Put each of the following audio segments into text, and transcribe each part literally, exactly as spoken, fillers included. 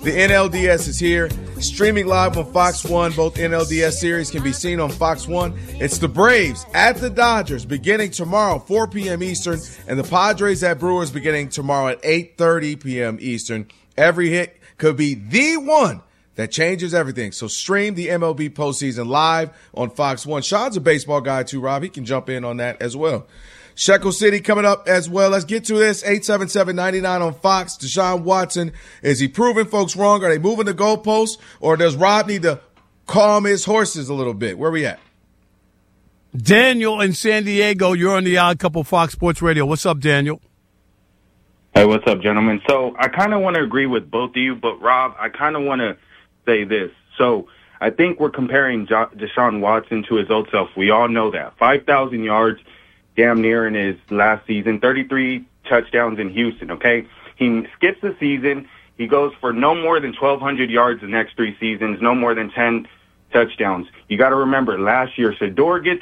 The N L D S is here, streaming live on Fox one. Both N L D S series can be seen on Fox one. It's the Braves at the Dodgers beginning tomorrow, four p.m. Eastern, and the Padres at Brewers beginning tomorrow at eight thirty p.m. Eastern. Every hit could be the one that changes everything. So stream the M L B postseason live on Fox one. Sean's a baseball guy too, Rob. He can jump in on that as well. Shekel City coming up as well. Let's get to this. eight seven seven, nine nine on Fox. Deshaun Watson, is he proving folks wrong? Are they moving the goalposts? Or does Rob need to calm his horses a little bit? Where we at? Daniel in San Diego, you're on the Odd Couple Fox Sports Radio. What's up, Daniel? Hey, what's up, gentlemen? So I kind of want to agree with both of you, but Rob, I kind of want to say this. So I think we're comparing jo- Deshaun Watson to his old self. We all know that. five thousand yards, damn near in his last season, thirty-three touchdowns in Houston, okay? He skips the season. He goes for no more than twelve hundred yards the next three seasons, no more than ten touchdowns. You got to remember, last year, Shedeur gets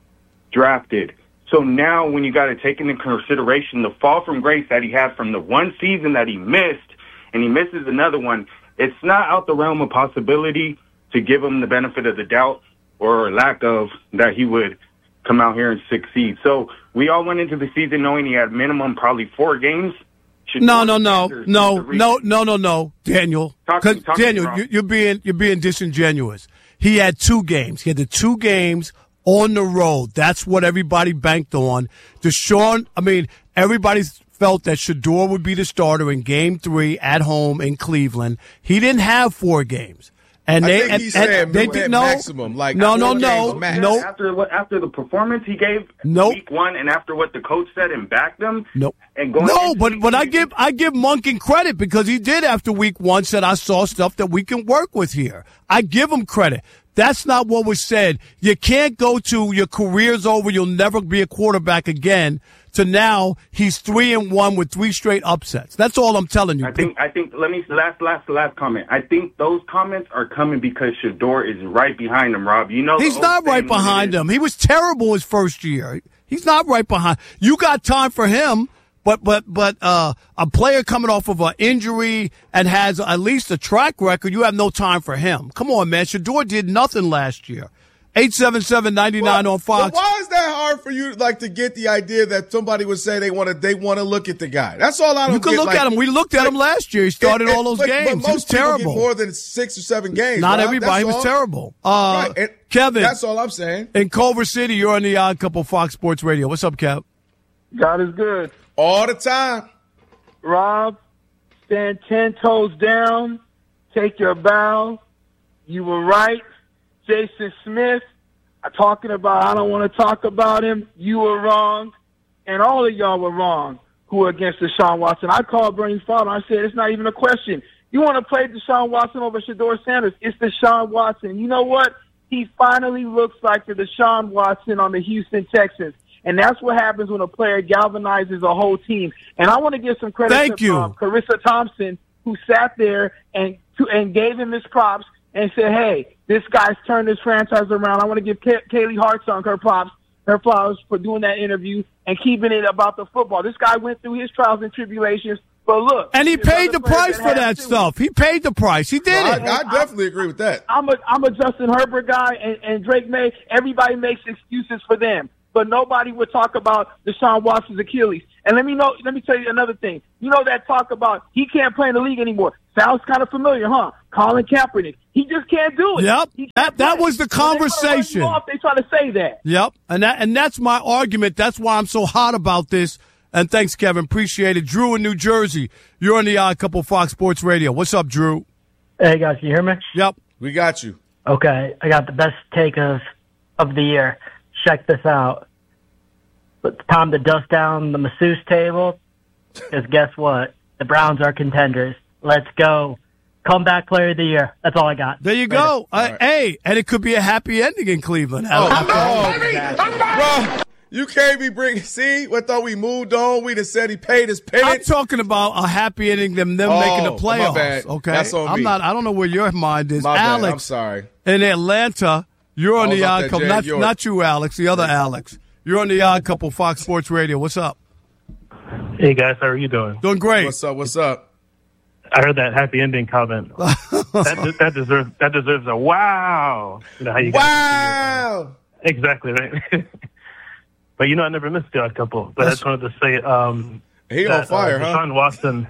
drafted. So now when you got to take into consideration the fall from grace that he had from the one season that he missed, and he misses another one, it's not out the realm of possibility to give him the benefit of the doubt or lack of that he would come out here and succeed. So we all went into the season knowing he had minimum probably four games. Should no, no, no, no, no, no, no, no, Daniel. Talking, talking Daniel, you, you're being you're being disingenuous. He had two games. He had the two games on the road. That's what everybody banked on. Deshaun, I mean, everybody felt that Shedeur would be the starter in Game Three at home in Cleveland. He didn't have four games. And I they, think and, he said and they did no, maximum, like no, no, no, max. no. After what? After the performance he gave Nope. week one, and after what the coach said and backed him. Nope. And going no, into but week but two, I give I give Monken credit because he did after week one said I saw stuff that we can work with here. I give him credit. That's not what was said. You can't go to your career's over, you'll never be a quarterback again, to now he's three and one with three straight upsets. That's all I'm telling you. I think I think let me last last last comment. I think those comments are coming because Shedeur is right behind him, Rob. You know he's not right behind him. He was terrible his first year. He's not right behind. You got time for him. But but but uh, a player coming off of an injury and has at least a track record, you have no time for him. Come on, man. Shedeur did nothing last year. eight seven seven, nine nine on Fox. But why is that hard for you, like, to get the idea that somebody would say they want to they want to look at the guy? That's all I don't You can get. look like, at him. We looked at him last year. He started it, it, all those but, games. But most he was people terrible. get more than six or seven games. Not Rob. everybody. He was all. terrible. Uh, right. and Kevin. That's all I'm saying. In Culver City, you're on the Odd Couple Fox Sports Radio. What's up, Kev? God is good. All the time. Rob, stand ten toes down. Take your bow. You were right. Jason Smith, talking about I don't want to talk about him. You were wrong. And all of y'all were wrong who were against Deshaun Watson. I called Bernie Fowler. I said, it's not even a question. You want to play Deshaun Watson over Shedeur Sanders? It's Deshaun Watson. You know what? He finally looks like the Deshaun Watson on the Houston Texans. And that's what happens when a player galvanizes a whole team. And I want to give some credit Thank to you. Um, Carissa Thompson, who sat there and to, and gave him his props and said, hey, this guy's turned this franchise around. I want to give Kay- Kaylee Hartzog her props, her flowers for doing that interview and keeping it about the football. This guy went through his trials and tribulations. But look, and he paid the price for that stuff. He paid the price. He did no, it. I, I definitely agree with that. I'm a I'm a Justin Herbert guy, and, and Drake May. Everybody makes excuses for them, but nobody would talk about Deshaun Watson's Achilles. And let me know. Let me tell you another thing. You know that talk about he can't play in the league anymore. Sounds kind of familiar, huh? Colin Kaepernick. He just can't do it. Yep. That that was the conversation. They, off, they try to say that. Yep. And that and that's my argument. That's why I'm so hot about this. And thanks, Kevin. Appreciate it. Drew in New Jersey. You're on the Odd Couple Fox Sports Radio. What's up, Drew? Hey, guys. Can you hear me? Yep. We got you. Okay. I got the best take of of the year. Check this out. It's time to dust down the masseuse table, because guess what? The Browns are contenders. Let's go. Comeback player of the year. That's all I got. There you go. Uh, right. Hey, and it could be a happy ending in Cleveland. Oh, Alex. oh, bro, you can't be bringing. See, what thought we moved on? We just said he paid his I'm penance. talking about a happy ending, them them Oh, making the my playoffs. bad. Okay, That's on I'm me. not. I don't know where your mind is, My Alex. bad. I'm sorry. In Atlanta, you're on I was the off Odd that Couple. Jay Not, York. not you, Alex. The other Alex. You're on the Odd Couple Fox Sports Radio. What's up? Hey, guys. How are you doing? Doing great. What's up? What's up? I heard that happy ending comment. that, that deserves that deserves a wow. You know how you wow. Exactly right. But you know, I never missed the Odd Couple. But That's, I just wanted to say, um, he that, on fire, uh, Deshaun huh? Watson.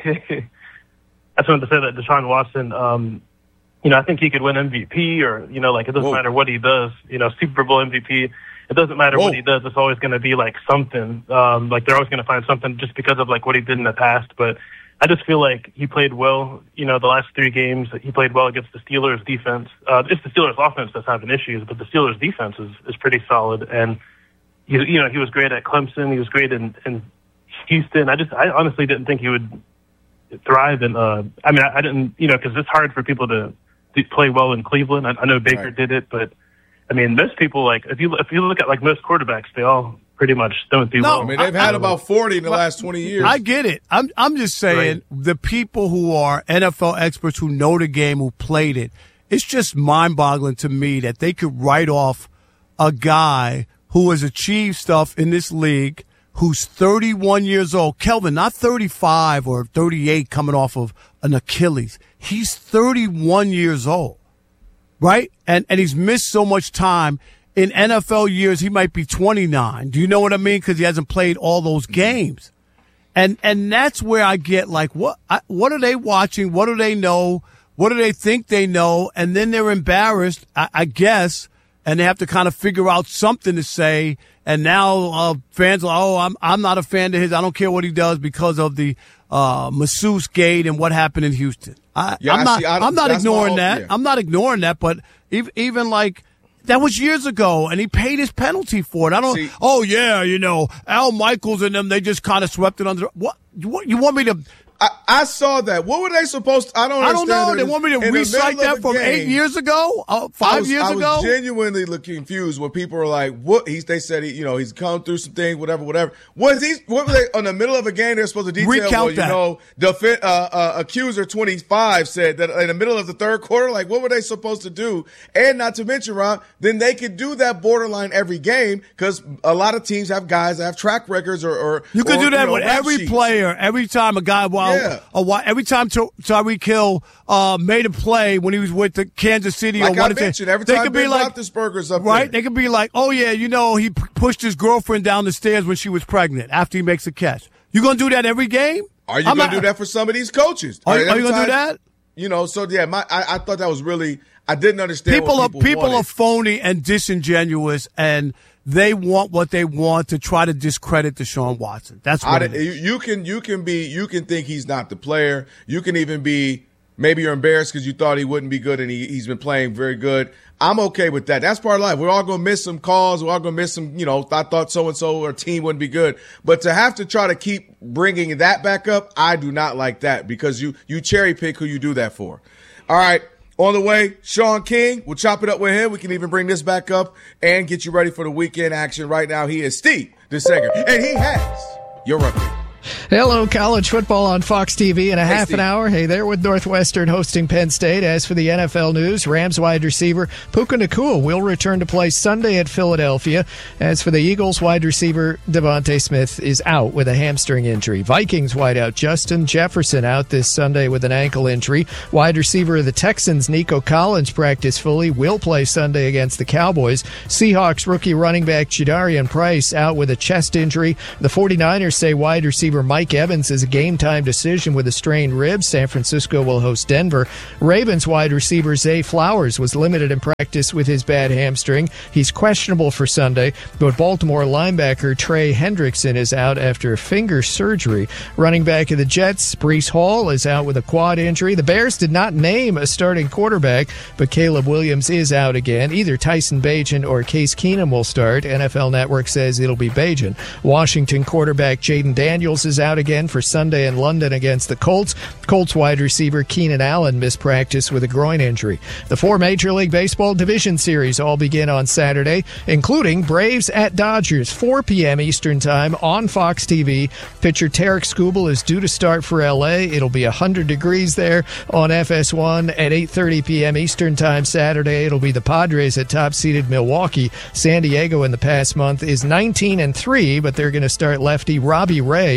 I just wanted to say that Deshaun Watson. Um, you know, I think he could win M V P, or you know, like it doesn't Whoa. matter what he does. You know, Super Bowl M V P. It doesn't matter Whoa. what he does. It's always going to be like something. Um, like they're always going to find something just because of like what he did in the past. But I just feel like he played well. You know, the last three games he played well against the Steelers defense. Uh, it's the Steelers offense that's having issues, but the Steelers defense is, is pretty solid. And he, you know, he was great at Clemson. He was great in, in Houston. I just, I honestly didn't think he would thrive in. Uh, I mean, I, I didn't, you know, because it's hard for people to, to play well in Cleveland. I, I know Baker Right. did it, but I mean, most people like if you if you look at like most quarterbacks, they all pretty much don't do No, well. I mean, they've had about forty in the last twenty years. I get it. I'm I'm just saying Right. the people who are N F L experts who know the game, who played it, it's just mind-boggling to me that they could write off a guy who has achieved stuff in this league, who's thirty-one years old. Kelvin, not thirty-five or thirty-eight coming off of an Achilles. He's thirty-one years old, right? And and he's missed so much time. In N F L years, he might be twenty-nine. Do you know what I mean? Because he hasn't played all those games. And and that's where I get like, what I, what are they watching? What do they know? What do they think they know? And then they're embarrassed, I, I guess, and they have to kind of figure out something to say. And now uh, fans are, oh, I'm I'm not a fan of his. I don't care what he does because of the uh, masseuse gate and what happened in Houston. I, Yeah, I'm I not see. I- I'm not that's my ignoring whole- that. yeah. I'm not ignoring that. But even even like. That was years ago, and he paid his penalty for it. I don't. See- oh yeah, you know, Al Michaels and them. They just kind of swept it under. What? What? You want me to? I, I saw that. What were they supposed to? I don't I don't understand. know. They want me to In the recite middle of that the from game, eight years ago, uh, I five was, years I was ago. genuinely looking confused when people were like, "What?" He's. They said he, you know, he's come through some things, whatever, whatever. Was he? What were they on the middle of a game? They're supposed to detail. Recount well, you that. know, the uh, uh, accuser twenty-five said that in the middle of the third quarter. Like, what were they supposed to do? And not to mention, Ron, then they could do that borderline every game because a lot of teams have guys that have track records or. or You could or, do that know, with rap every sheets. player. Every time a guy, while Yeah. a while, every time Ty- Tyreek Hill uh, made a play when he was with the Kansas City. Like or I what is it? mentioned, every they time could Ben be like, Roethlisberger's up right? there. They could be like, oh yeah, you know, he p- pushed his girlfriend down the stairs when she was pregnant after he makes a catch. You gonna do that every game? Are you I'm going not- to do that for some of these coaches? Are, Every are you gonna time- do that? You know, so yeah, my I, I thought that was really I didn't understand. People what are people people wanted. are phony and disingenuous, and they want what they want to try to discredit Deshaun Watson. That's what I, it is. you, you can you can be you can think he's not the player. You can even be maybe you're embarrassed because you thought he wouldn't be good and he, he's been playing very good. I'm okay with that. That's part of life. We're all going to miss some calls. We're all going to miss some, you know, I thought so-and-so or team wouldn't be good. But to have to try to keep bringing that back up, I do not like that because you, you cherry pick who you do that for. All right. On the way, Sean King. We'll chop it up with him. We can even bring this back up and get you ready for the weekend action. Right now, he is Steve DeSager, and he has your update. Hello, college football on Fox T V in a Hey, half Steve. an hour. Hey there with Northwestern hosting Penn State. As for the N F L news, Rams wide receiver Puka Nacua will return to play Sunday at Philadelphia. As for the Eagles, wide receiver Devontae Smith is out with a hamstring injury. Vikings wideout Justin Jefferson out this Sunday with an ankle injury. Wide receiver of the Texans, Nico Collins, practiced fully, will play Sunday against the Cowboys. Seahawks rookie running back Jadarian Price out with a chest injury. The 49ers say wide receiver Mike Evans is a game-time decision with a strained rib. San Francisco will host Denver. Ravens wide receiver Zay Flowers was limited in practice with his bad hamstring. He's questionable for Sunday, but Baltimore linebacker Trey Hendrickson is out after finger surgery. Running back of the Jets, Breece Hall, is out with a quad injury. The Bears did not name a starting quarterback, but Caleb Williams is out again. Either Tyson Bagent or Case Keenum will start. N F L Network says it'll be Bagent. Washington quarterback Jaden Daniels is out again for Sunday in London against the Colts. Colts wide receiver Keenan Allen missed practice with a groin injury. The four Major League Baseball division series all begin on Saturday, including Braves at Dodgers, four p.m. Eastern Time on Fox T V. Pitcher Tarek Skubal is due to start for L A. It'll be one hundred degrees there on F S one at eight thirty p.m. Eastern Time Saturday. It'll be the Padres at top-seeded Milwaukee. San Diego in the past month is nineteen and three, but they're going to start lefty Robbie Ray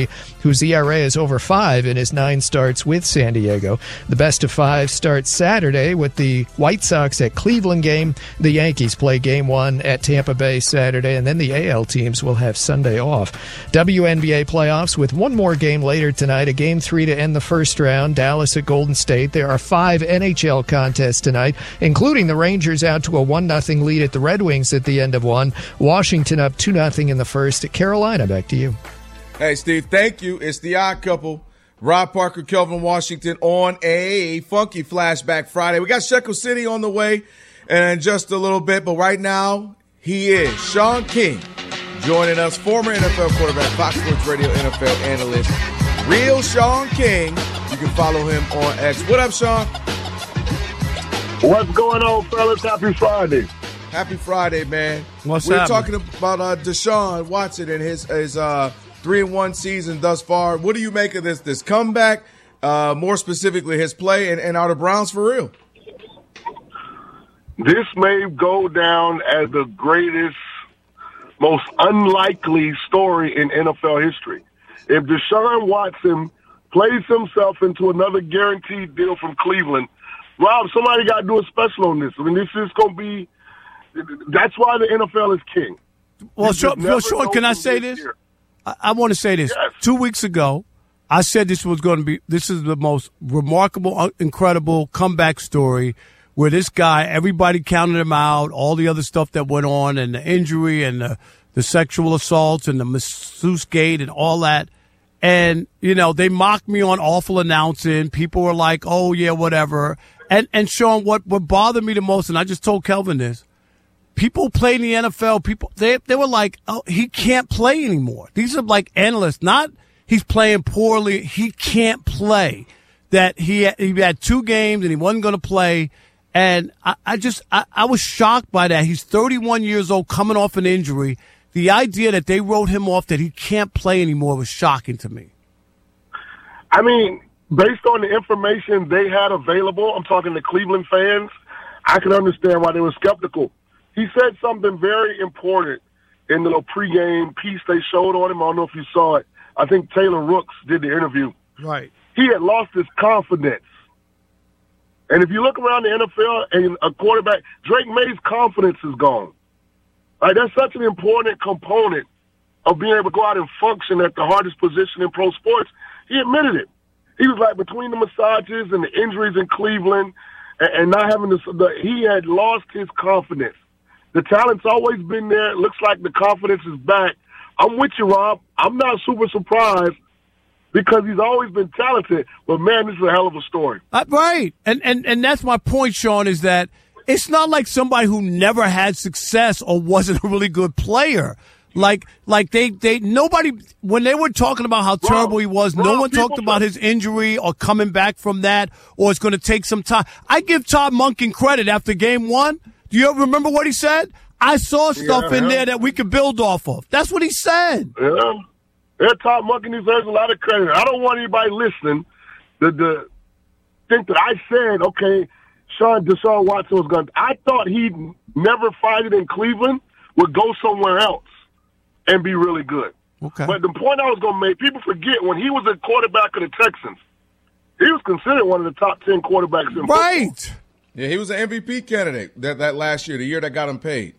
whose E R A is over five in his nine starts with San Diego. The best of five starts Saturday with the White Sox at Cleveland game. The Yankees play game one at Tampa Bay Saturday, and then the A L teams will have Sunday off. W N B A playoffs with one more game later tonight, a game three to end the first round, Dallas at Golden State. There are five N H L contests tonight, including the Rangers out to a one nothing lead at the Red Wings at the end of one. Washington up two nothing in the first at Carolina. Back to you. Hey, Steve, thank you. It's the Odd Couple. Rob Parker, Kelvin Washington on a funky Flashback Friday. We got Shekel City on the way in just a little bit, but right now he is Sean King joining us, former N F L quarterback, Fox Sports Radio N F L analyst, real Sean King. You can follow him on X. What up, Sean? What's going on, fellas? Happy Friday. Happy Friday, man. What's We're happening? talking about uh, Deshaun Watson and his his uh, three and one season thus far. What do you make of this this comeback? Uh, more specifically, his play, and, and are the Browns for real? This may go down as the greatest, most unlikely story in N F L history. If Deshaun Watson plays himself into another guaranteed deal from Cleveland, Rob, somebody got to do a special on this. I mean, this is going to be – that's why the N F L is king. Well, Sean, well, Sean, can I say this? Year. I, I want to say this. Yes. Two weeks ago, I said this was going to be – this is the most remarkable, incredible comeback story where this guy, everybody counted him out, all the other stuff that went on, and the injury and the, the sexual assaults and the masseuse gate and all that. And, you know, they mocked me on awful announcing. People were like, oh, yeah, whatever. And, and Sean, what, what bothered me the most, and I just told Kelvin this, people play in the N F L, people, they, they were like, oh, he can't play anymore. These are like analysts, not he's playing poorly, he can't play. That he had, he had two games and he wasn't going to play. And I, I just, I, I was shocked by that. He's thirty-one years old, coming off an injury. The idea that they wrote him off, that he can't play anymore, was shocking to me. I mean, based on the information they had available, I'm talking to Cleveland fans, I can understand why they were skeptical. He said something very important in the little pregame piece they showed on him. I don't know if you saw it. I think Taylor Rooks did the interview. Right. He had lost his confidence. And if you look around the N F L and a quarterback, Drake May's confidence is gone. Like, that's such an important component of being able to go out and function at the hardest position in pro sports. He admitted it. He was like, between the massages and the injuries in Cleveland and, and not having this, the, he had lost his confidence. The talent's always been there. It looks like the confidence is back. I'm with you, Rob. I'm not super surprised because he's always been talented. But, man, this is a hell of a story. Uh, right. And, and, and that's my point, Sean, is that it's not like somebody who never had success or wasn't a really good player. Like, like they, they, nobody, when they were talking about how terrible he was, no one talked about his injury or coming back from that, or it's going to take some time. I give Todd Monken credit after game one. Do you remember what he said? I saw stuff yeah, in yeah. there that we could build off of. That's what he said. Yeah. Yeah, Todd Monken deserves a lot of credit. I don't want anybody listening to, to think that I said, okay, Sean Deshaun Watson was going to, I thought he'd never fight it in Cleveland, would go somewhere else and be really good. Okay. But the point I was going to make, people forget, when he was a quarterback of the Texans, he was considered one of the top ten quarterbacks in football. Right. Yeah, he was an M V P candidate that, that last year, the year that got him paid.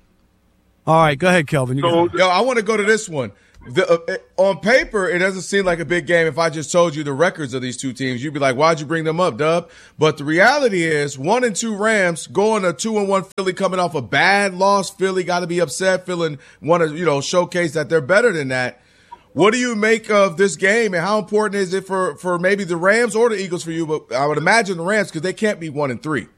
All right, go ahead, Kelvin. You So, Yo, I want to go to this one. The, uh, on paper, it doesn't seem like a big game. If I just told you the records of these two teams, you'd be like, why'd you bring them up, Dub? But the reality is, one and two Rams going to two and one Philly, coming off a bad loss. Philly got to be upset, feeling want to, you know, showcase that they're better than that. What do you make of this game, and how important is it for, for maybe the Rams or the Eagles for you? But I would imagine the Rams, because they can't be one and three.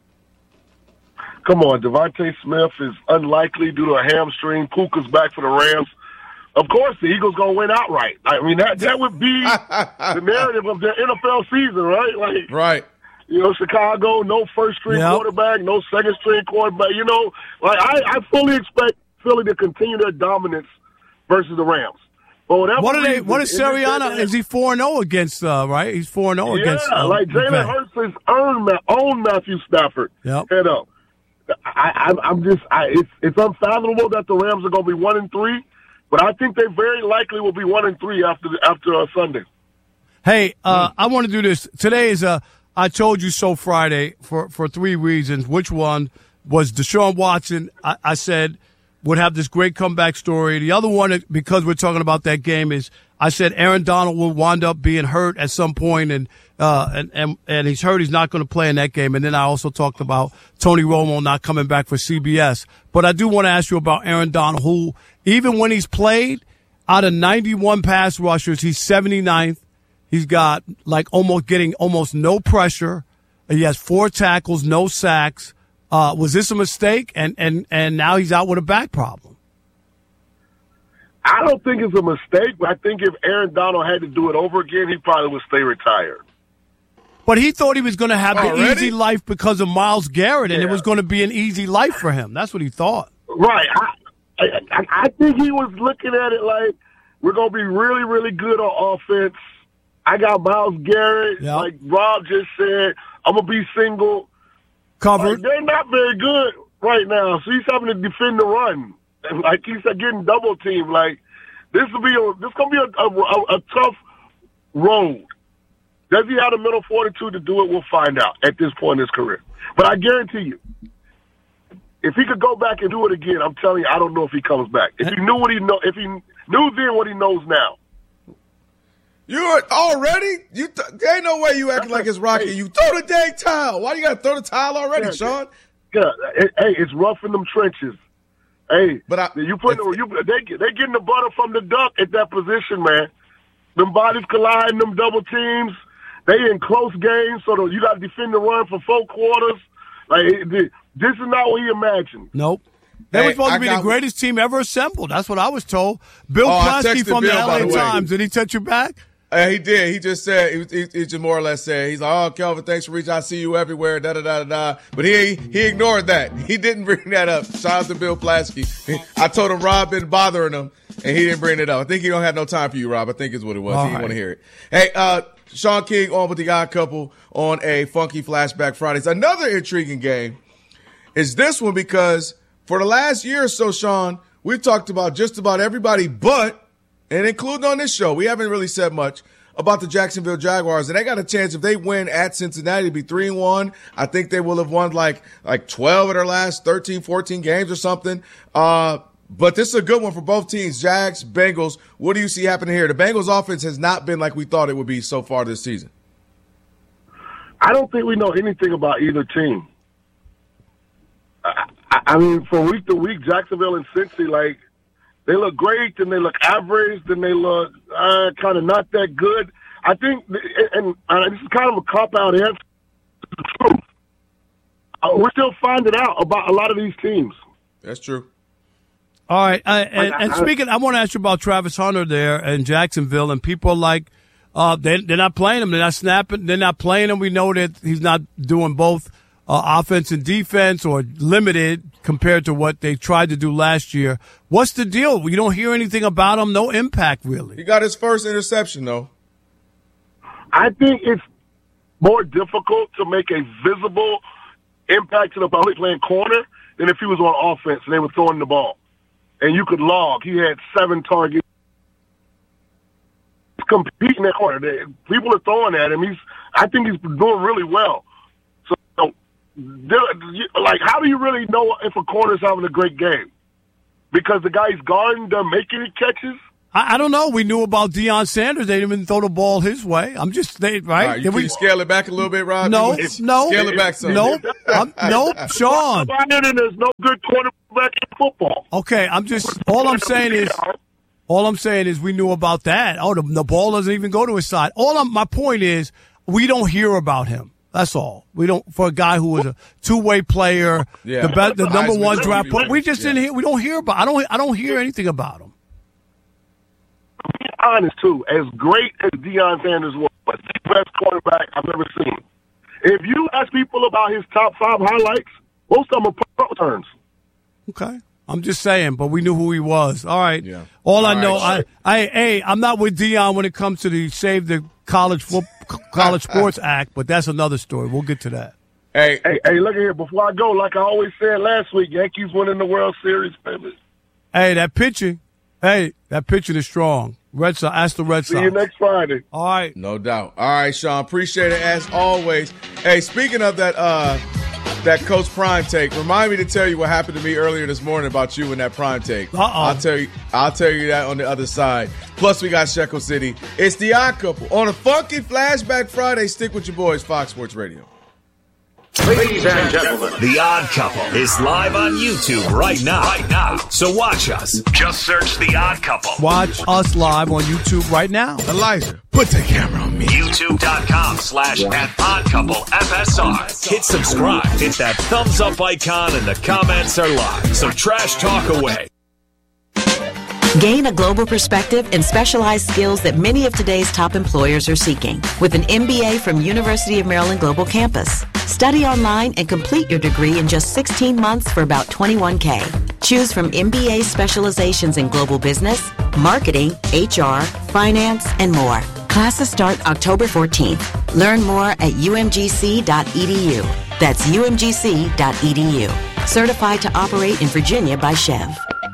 Come on, Devontae Smith is unlikely due to a hamstring. Puka's back for the Rams. Of course, the Eagles going to win outright. I mean, that that would be the narrative of the N F L season, right? Like, right. You know, Chicago, no first-string Yep. quarterback, no second-string quarterback. You know, like I, I fully expect Philly to continue their dominance versus the Rams. But whatever What are they? reason, What is in this Sirianni? day- Is he four and zero against? Uh, right, he's four and zero Yeah, against. Uh, like Jalen Vet. Hurts has earned Ma- own Matthew Stafford. Yep. Head up. I, I, I'm just, I, it's, it's unfathomable that the Rams are going to be one and three. But I think they very likely will be one and three after the, after uh, Sunday. Hey, uh, mm. I want to do this. Today is a I told you so Friday for, for three reasons. Which one was Deshaun Watson, I, I said, would have this great comeback story. The other one, because we're talking about that game, is I said Aaron Donald will wind up being hurt at some point, and uh, and, and, and he's hurt. He's not going to play in that game. And then I also talked about Tony Romo not coming back for C B S. But I do want to ask you about Aaron Donald, who, even when he's played, out of ninety-one pass rushers, he's seventy-ninth. He's got, like, almost getting almost no pressure. He has four tackles, no sacks. Uh, was this a mistake? And, and, and now he's out with a back problem. I don't think it's a mistake, but I think if Aaron Donald had to do it over again, he probably would stay retired. But he thought he was going to have the Already? easy life because of Myles Garrett, and Yeah. it was going to be an easy life for him. That's what he thought. Right. I, I, I think he was looking at it like, we're going to be really, really good on offense. I got Myles Garrett. Yep. Like Rob just said, I'm going to be single. Covered. Like, they're not very good right now, so he's having to defend the run. And like he's getting double teamed. Like this will be a this gonna be a, a, a tough road. Does he have the mental fortitude to do it? We'll find out at this point in his career. But I guarantee you, if he could go back and do it again, I'm telling you, I don't know if he comes back. If he knew what he know, if he knew then what he knows now. You're already? You th- there ain't no way you acting like it's Rocky. Hey. You throw the dang towel. Why you got to throw the towel already, Yeah, Sean? Yeah, hey, it's rough in them trenches. Hey, But I- you put you they they getting the butter from the duck at that position, man. Them bodies colliding, them double teams. They in close games, so you got to defend the run for four quarters. Like it, this is not what he imagined. Nope. They Hey, were supposed I to be got- the greatest team ever assembled. That's what I was told. Bill Oh, I Plaschke texted from the Bill, by L A the way. Times. Did he touch you back? Uh, he did. He just said, he, he, he just more or less said, he's like, oh, Kelvin, thanks for reaching out. I see you everywhere, da da da da da. But he he ignored that. He didn't bring that up. Shout out to Bill Plaschke. I told him Rob been bothering him, and he didn't bring it up. I think he don't have no time for you, Rob. I think is what it was. All he didn't right. want to hear it. Hey, uh, Sean King on with the Odd Couple on a Funky Flashback Fridays. Another intriguing game is this one because for the last year or so, Sean, we've talked about just about everybody but, and including on this show, we haven't really said much about the Jacksonville Jaguars, and they got a chance if they win at Cincinnati to be three and one. I think they will have won like like twelve of their last thirteen, fourteen games or something. Uh, but this is a good one for both teams, Jags, Bengals. What do you see happening here? The Bengals offense has not been like we thought it would be so far this season. I don't think we know anything about either team. I, I, I mean, from week to week, Jacksonville and Cincy, like, they look great, then they look average, then they look uh, kind of not that good. I think, and, and this is kind of a cop-out answer to the truth. Uh, we're still finding out about a lot of these teams. That's true. All right. Uh, and, I- and I- speaking, I want to ask you about Travis Hunter there in Jacksonville, and people are like, uh, they, they're not playing him. They're not snapping. They're not playing him. We know that he's not doing both uh, offense and defense, or limited compared to what they tried to do last year. What's the deal? You don't hear anything about him. No impact, really. He got his first interception, though. I think it's more difficult to make a visible impact to the ball playing corner than if he was on offense and they were throwing the ball. And you could log. He had seven targets. He's competing at corner. They- People are throwing at him. He's, I think he's doing really well. So, there- you- like, how do you really know if a corner's having a great game? Because the guy's guarding, doesn't make any catches? I, I don't know. We knew about Deion Sanders. They didn't even throw the ball his way. I'm just, they, right? All right, you, Did can we, you scale it back a little bit, Rob? no, Can you no, Scale it back some. nope, I'm, nope, Sean. And there's no good quarterback in football. Okay, I'm just, all I'm saying is, all I'm saying is we knew about that. Oh, the, the ball doesn't even go to his side. All I'm, my point is, we don't hear about him. That's all. We don't, for a guy who was a two-way player, Yeah. the be, the number Heisman one Trophy draft player. winner. We just Yeah. didn't hear, we don't hear about, I don't, I don't hear anything about him. Be honest, too, as great as Deion Sanders was, the best quarterback I've ever seen. If you ask people about his top five highlights, most of them are punt returns. Okay. I'm just saying, but we knew who he was. All right. Yeah. All I All know, right. I, I, hey, I'm not with Deion when it comes to the Save the College Foot, College Sports Act, but that's another story. We'll get to that. Hey, Hey, hey, look at here. Before I go, like I always said last week, Yankees winning the World Series, baby. Hey, that pitching, Hey, that pitcher is strong. Red Sox, ask the Red Sox. See you next Friday. All right. No doubt. All right, Sean. Appreciate it as always. Hey, speaking of that uh, that Coach Prime take, remind me to tell you what happened to me earlier this morning about you and that Prime take. Uh-oh. I'll tell you I'll tell you that on the other side. Plus, we got Shekel City. It's the Odd Couple. On a funky Flashback Friday, stick with your boys, Fox Sports Radio. Ladies and gentlemen, The Odd Couple is live on YouTube right now. Right now. So watch us. Just search The Odd Couple. Watch us live on YouTube right now. Elijah, put the camera on me. YouTube.com slash at Odd Couple F S R. Hit subscribe. Hit that thumbs up icon and the comments are live. So trash talk away. Gain a global perspective and specialized skills that many of today's top employers are seeking with an M B A from University of Maryland Global Campus. Study online and complete your degree in just sixteen months for about twenty-one K. Choose from M B A specializations in global business, marketing, H R, finance, and more. Classes start October fourteenth. Learn more at U M G C dot E D U. That's U M G C dot E D U. Certified to operate in Virginia by Chev.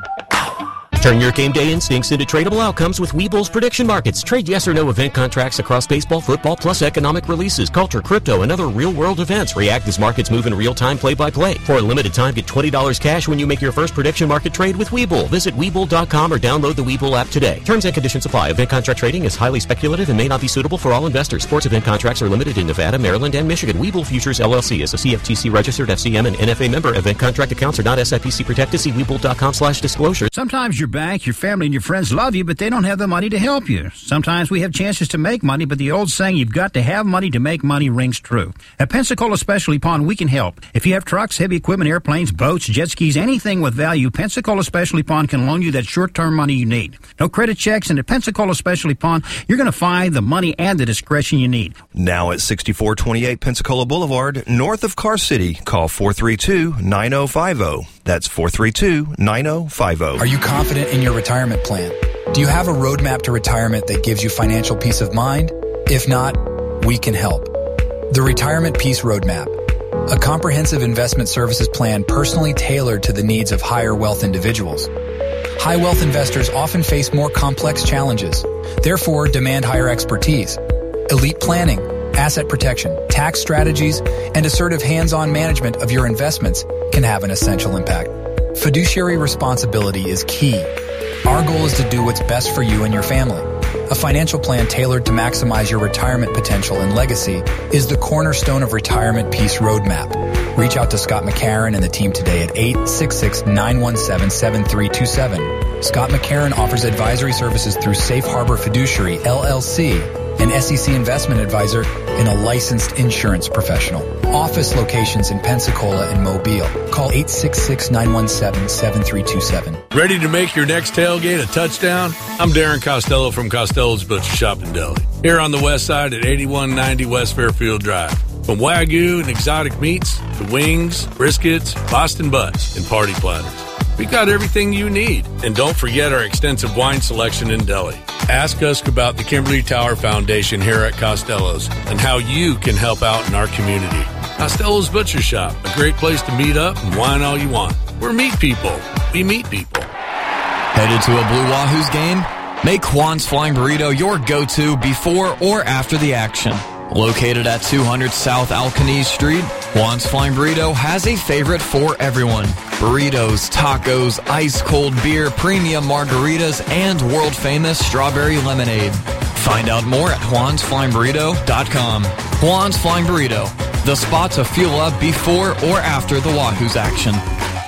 Turn your game day instincts into tradable outcomes with Webull's prediction markets. Trade yes or no event contracts across baseball, football, plus economic releases, culture, crypto, and other real-world events. React as markets move in real time, play-by-play. For a limited time, get twenty dollars cash when you make your first prediction market trade with Webull. Visit Webull dot com or download the Webull app today. Terms and conditions apply. Event contract trading is highly speculative and may not be suitable for all investors. Sports event contracts are limited in Nevada, Maryland, and Michigan. Webull Futures, L L C is a C F T C-registered F C M and N F A member. Event contract accounts are not S I P C protected. See Webull dot com slash disclosure. Sometimes your bank, your family, and your friends love you, but they don't have the money to help you. Sometimes we have chances to make money, but the old saying, you've got to have money to make money, rings true. At Pensacola Specialty Pond, we can help. If you have trucks, heavy equipment, airplanes, boats, jet skis, anything with value, Pensacola Specialty Pond can loan you that short-term money you need. No credit checks, and at Pensacola Specialty Pond, you're going to find the money and the discretion you need. Now at sixty-four twenty-eight Pensacola Boulevard, north of Car City, call four three two, nine oh five oh. That's four three two, nine oh five oh. Are you confident in your retirement plan? Do you have a roadmap to retirement that gives you financial peace of mind? If not, we can help. The Retirement Peace Roadmap, a comprehensive investment services plan personally tailored to the needs of higher wealth individuals. High wealth investors often face more complex challenges, therefore demand higher expertise. Elite planning, asset protection, tax strategies, and assertive hands-on management of your investments can have an essential impact. Fiduciary responsibility is key. Our goal is to do what's best for you and your family. A financial plan tailored to maximize your retirement potential and legacy is the cornerstone of Retirement Peace Roadmap. Reach out to Scott McCarron and the team today at eight six six, nine one seven, seven three two seven. Scott McCarron offers advisory services through Safe Harbor Fiduciary, L L C, an S E C investment advisor, and a licensed insurance professional. Office locations in Pensacola and Mobile. Call eight six six, nine one seven, seven three two seven. Ready to make your next tailgate a touchdown? I'm Darren Costello from Costello's Butcher Shop in Deli. Here on the west side at eighty-one ninety West Fairfield Drive. From Wagyu and exotic meats to wings, briskets, Boston butts, and party platters. We got everything you need. And don't forget our extensive wine selection in deli. Ask us about the Kimberly Tower Foundation here at Costello's and how you can help out in our community. Costello's Butcher Shop, a great place to meet up and wine all you want. We're meat people. We meet people. Headed to a Blue Wahoos game? Make Juan's Flying Burrito your go-to before or after the action. Located at two hundred South Alcanese Street, Juan's Flying Burrito has a favorite for everyone. Burritos, tacos, ice-cold beer, premium margaritas, and world-famous strawberry lemonade. Find out more at juans flying burrito dot com. Juan's Flying Burrito, the spot to fuel up before or after the Wahoos action.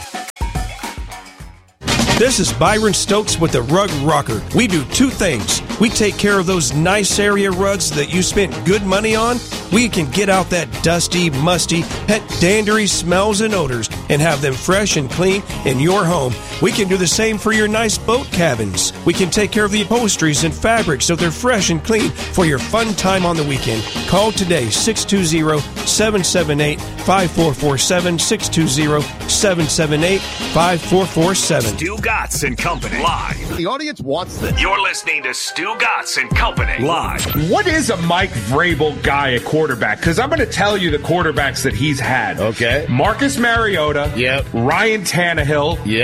This is Byron Stokes with the Rug Rocker. We do two things. We take care of those nice area rugs that you spent good money on. We can get out that dusty, musty, pet dandery smells and odors and have them fresh and clean in your home. We can do the same for your nice boat cabins. We can take care of the upholsteries and fabrics so they're fresh and clean for your fun time on the weekend. Call today, six two zero, seven seven eight, five four four seven, six two zero, seven seven eight, five four four seven. Stu Gatz and Company, live. The audience wants this. You're listening to Stu Gatz and Company, live. What is a Mike Vrabel guy at quarterback? Because I'm going to tell you the quarterbacks that he's had. Okay. Marcus Mariota. Yep. Ryan Tannehill. Yep. Josh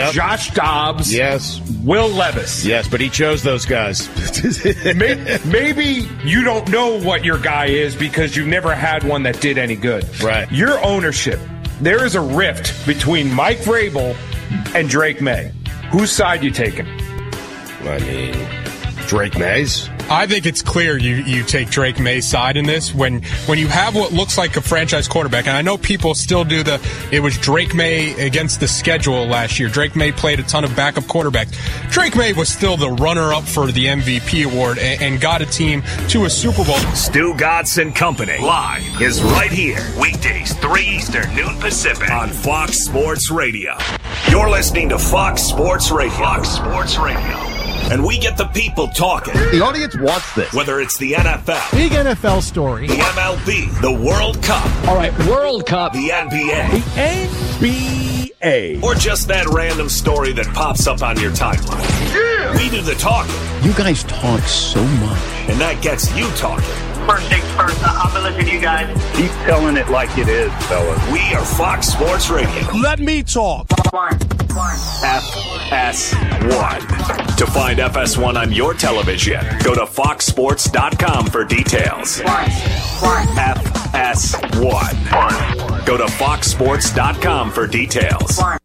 Josh Dobbs. Yes. Will Levis. Yes, but he chose those guys. Maybe you don't know what your guy is because you never had one that did any good. Right. Your ownership, there is a rift between Mike Vrabel and Drake May. Whose side you taking? I mean, Drake May's. I think it's clear you, you take Drake May's side in this. When when you have what looks like a franchise quarterback, and I know people still do the, it was Drake May against the schedule last year. Drake May played a ton of backup quarterbacks. Drake May was still the runner-up for the M V P award and, and got a team to a Super Bowl. Stu Godson Company live is right here. Weekdays, three Eastern, noon Pacific on Fox Sports Radio. You're listening to Fox Sports Radio. Fox Sports Radio. And we get the people talking. The audience wants this. Whether it's the N F L, big N F L story, the M L B, the World Cup. All right, World Cup. The N B A. The N B A. Or just that random story that pops up on your timeline. Yeah. We do the talking. You guys talk so much. And that gets you talking. First things first, I'll be listening to you guys. Keep telling it like it is, fellas. We are Fox Sports Radio. Let me talk. F S one. To find F S one on your television, go to fox sports dot com for details. F S one. Go to fox sports dot com for details.